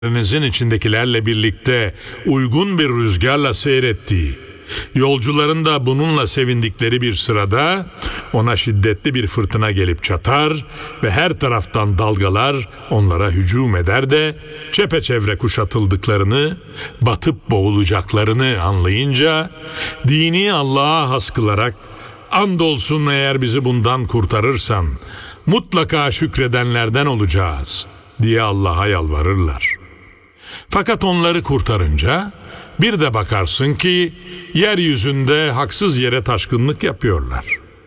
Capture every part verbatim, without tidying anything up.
denizin içindekilerle birlikte uygun bir rüzgarla seyrettiği, yolcuların da bununla sevindikleri bir sırada ona şiddetli bir fırtına gelip çatar ve her taraftan dalgalar onlara hücum eder de çepeçevre kuşatıldıklarını, batıp boğulacaklarını anlayınca dini Allah'a has kılarak andolsun eğer bizi bundan kurtarırsan mutlaka şükredenlerden olacağız diye Allah'a yalvarırlar. Fakat onları kurtarınca bir de bakarsın ki yeryüzünde haksız yere taşkınlık yapıyorlar.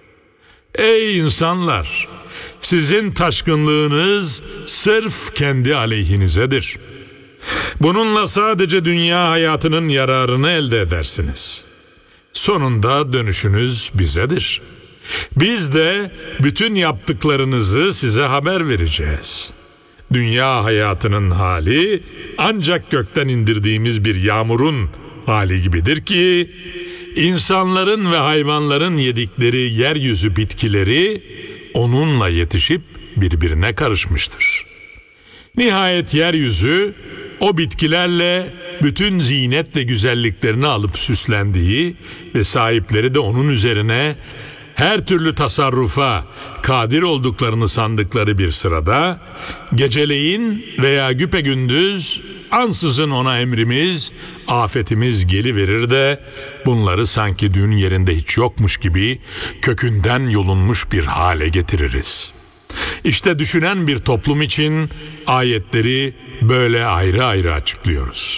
Ey insanlar! Sizin taşkınlığınız sırf kendi aleyhinizedir. Bununla sadece dünya hayatının yararını elde edersiniz. Sonunda dönüşünüz bizedir. Biz de bütün yaptıklarınızı size haber vereceğiz. Dünya hayatının hali ancak gökten indirdiğimiz bir yağmurun hali gibidir ki insanların ve hayvanların yedikleri yeryüzü bitkileri onunla yetişip birbirine karışmıştır. Nihayet yeryüzü o bitkilerle bütün zinet ve güzelliklerini alıp süslendiği ve sahipleri de onun üzerine her türlü tasarrufa kadir olduklarını sandıkları bir sırada geceleyin veya güpegündüz ansızın ona emrimiz, afetimiz geliverir de bunları sanki dün yerinde hiç yokmuş gibi kökünden yolunmuş bir hale getiririz. İşte düşünen bir toplum için ayetleri böyle ayrı ayrı açıklıyoruz.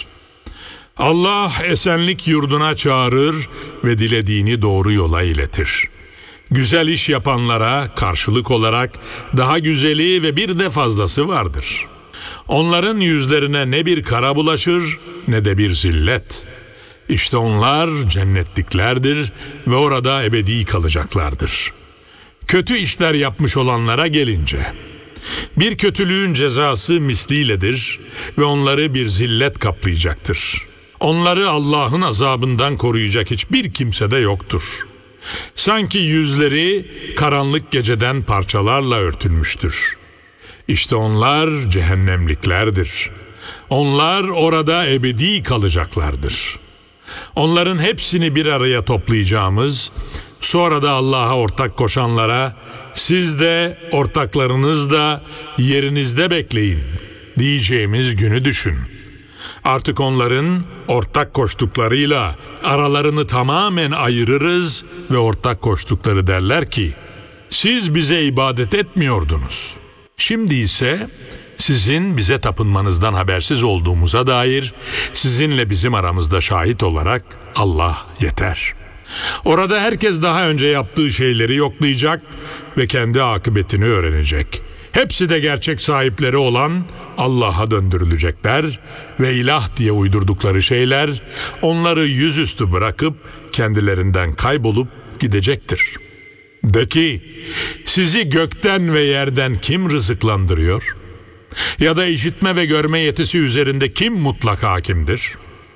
Allah esenlik yurduna çağırır ve dilediğini doğru yola iletir. Güzel iş yapanlara karşılık olarak daha güzeli ve bir de fazlası vardır. Onların yüzlerine ne bir kara bulaşır ne de bir zillet. İşte onlar cennetliklerdir ve orada ebedi kalacaklardır. Kötü işler yapmış olanlara gelince, bir kötülüğün cezası misliyledir ve onları bir zillet kaplayacaktır. Onları Allah'ın azabından koruyacak hiçbir kimse de yoktur. Sanki yüzleri karanlık geceden parçalarla örtülmüştür. İşte onlar cehennemliklerdir. Onlar orada ebedi kalacaklardır. Onların hepsini bir araya toplayacağımız, sonra da Allah'a ortak koşanlara, siz de ortaklarınız da yerinizde bekleyin diyeceğimiz günü düşün. Artık onların ortak koştuklarıyla aralarını tamamen ayırırız ve ortak koştukları derler ki, siz bize ibadet etmiyordunuz. Şimdi ise sizin bize tapınmanızdan habersiz olduğumuza dair sizinle bizim aramızda şahit olarak Allah yeter. Orada herkes daha önce yaptığı şeyleri yoklayacak ve kendi akıbetini öğrenecek. Hepsi de gerçek sahipleri olan Allah'a döndürülecekler ve ilah diye uydurdukları şeyler onları yüzüstü bırakıp kendilerinden kaybolup gidecektir. De ki, sizi gökten ve yerden kim rızıklandırıyor? Ya da işitme ve görme yetisi üzerinde kim mutlak hakimdir?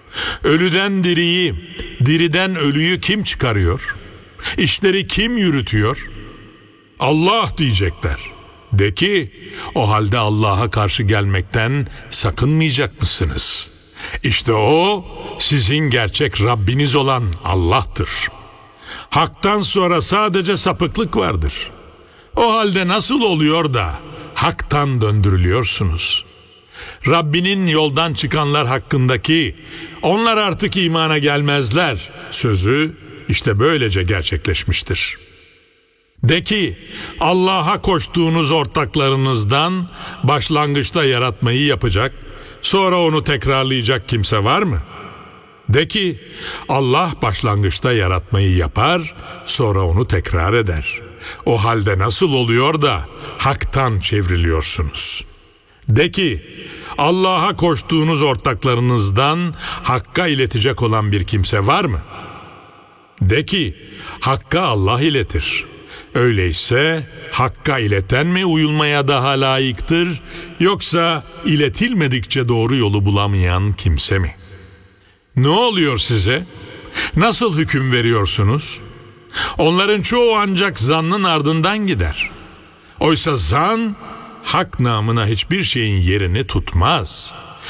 Ölüden diriyi, diriden ölüyü kim çıkarıyor? İşleri kim yürütüyor? Allah diyecekler. De ki, o halde Allah'a karşı gelmekten sakınmayacak mısınız? İşte o, sizin gerçek Rabbiniz olan Allah'tır. Hak'tan sonra sadece sapıklık vardır. O halde nasıl oluyor da hak'tan döndürülüyorsunuz? Rabbinin yoldan çıkanlar hakkındaki, onlar artık imana gelmezler sözü işte böylece gerçekleşmiştir. De ki, Allah'a koştuğunuz ortaklarınızdan başlangıçta yaratmayı yapacak, sonra onu tekrarlayacak kimse var mı? De ki, Allah başlangıçta yaratmayı yapar, sonra onu tekrar eder. O halde nasıl oluyor da haktan çevriliyorsunuz? De ki, Allah'a koştuğunuz ortaklarınızdan Hakk'a iletecek olan bir kimse var mı? De ki, Hakk'a Allah iletir. Öyleyse Hakk'a ileten mi uyulmaya daha layıktır, yoksa iletilmedikçe doğru yolu bulamayan kimse mi? Ne oluyor size? Nasıl hüküm veriyorsunuz? Onların çoğu ancak zannın ardından gider. Oysa zan hak namına hiçbir şeyin yerini tutmaz.